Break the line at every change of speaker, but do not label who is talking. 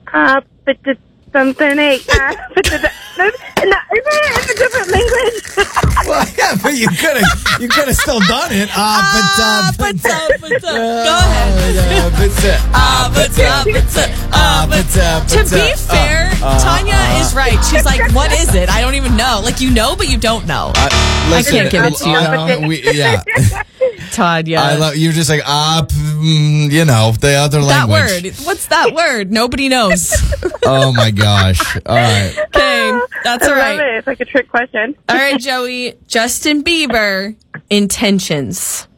But the something eight. But the no, it's a different language.
Well, yeah, but you could have still done it.
To be fair, Tanya is right. She's like, what is it? I don't even know. Like, you know, but you don't know.
I
can't give it to you.
Yeah.
Tanya.
You're just like, the other
that
language.
word. What's that word? Nobody knows.
Oh, my gosh. All right.
Okay, that's all right.
I love it. It's like a trick question.
All right, Joey. Justin Bieber, intentions.